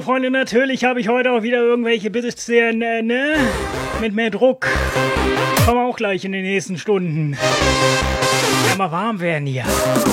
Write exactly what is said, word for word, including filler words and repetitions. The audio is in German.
Freunde, natürlich habe ich heute auch wieder irgendwelche bisschen, äh, ne? Mit mehr Druck. Kommen wir auch gleich in den nächsten Stunden. Ja, mal warm werden hier.